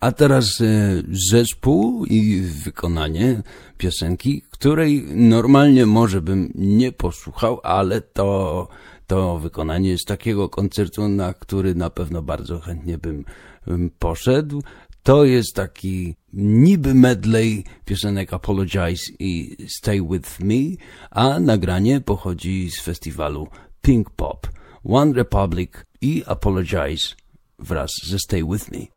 A teraz zespół i wykonanie piosenki, której normalnie może bym nie posłuchał, ale to wykonanie jest takiego koncertu, na który na pewno bardzo chętnie bym poszedł. To jest taki niby medley piosenek Apologize i Stay With Me, a nagranie pochodzi z festiwalu Pink Pop. One Republic i Apologize wraz ze Stay With Me.